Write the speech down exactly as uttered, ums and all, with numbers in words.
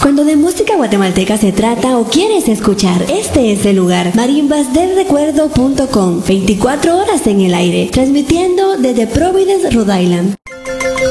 Cuando de música guatemalteca se trata o quieres escuchar, este es el lugar. marimbas del recuerdo punto com, veinticuatro horas en el aire, transmitiendo desde Providence, Rhode Island.